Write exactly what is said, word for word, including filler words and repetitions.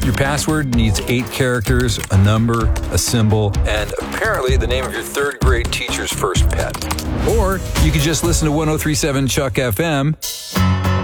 Your password needs eight characters, a number, a symbol, and apparently the name of your third grade teacher's first pet. Or you could just listen to one oh three point seven Chuck F M